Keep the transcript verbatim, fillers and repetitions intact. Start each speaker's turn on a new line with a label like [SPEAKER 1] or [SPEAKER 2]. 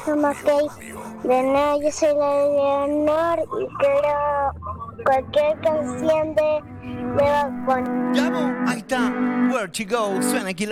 [SPEAKER 1] llama Kate. De nada, yo soy la Leonor y quiero cualquier canción de, de Bad Bunny.
[SPEAKER 2] Llamo, ahí está. Where to go, suena aquí.